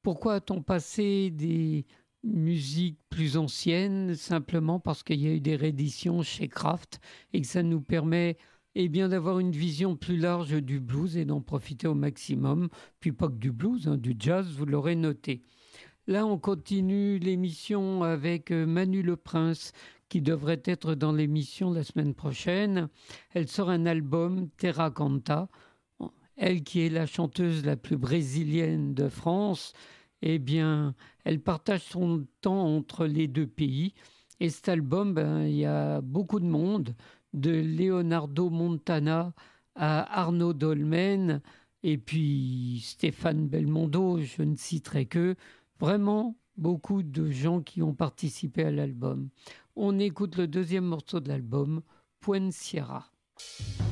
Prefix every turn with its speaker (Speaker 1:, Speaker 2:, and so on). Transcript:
Speaker 1: Pourquoi a-t-on passé des musiques plus anciennes? Simplement parce qu'il y a eu des rééditions chez Kraft et que ça nous permet bien, d'avoir une vision plus large du blues et d'en profiter au maximum. Puis pas que du blues, hein, du jazz, vous l'aurez noté. Là, on continue l'émission avec Manu Le Prince, qui devrait être dans l'émission la semaine prochaine. Elle sort un album, Terra Canta. Elle qui est la chanteuse la plus brésilienne de France, elle partage son temps entre les deux pays. Et cet album, il y a beaucoup de monde, de Leonardo Montana à Arnaud Dolmen, et puis Stéphane Belmondo, je ne citerai que. Vraiment beaucoup de gens qui ont participé à l'album. On écoute le deuxième morceau de l'album, Point Sierra.